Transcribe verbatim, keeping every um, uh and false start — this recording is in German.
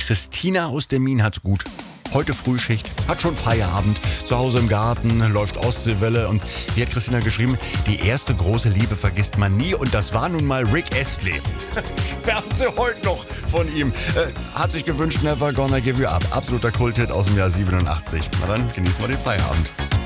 Christina aus der Mien hat's gut. Heute Frühschicht, hat schon Feierabend, zu Hause im Garten, läuft Ostseewelle und hier hat Christina geschrieben, die erste große Liebe vergisst man nie und das war nun mal Rick Astley. Schwärmt sie heute noch von ihm. Äh, hat sich gewünscht, Never Gonna Give You Up. Absoluter Kulthit aus dem Jahr siebenundachtzig. Na dann, genießen wir den Feierabend.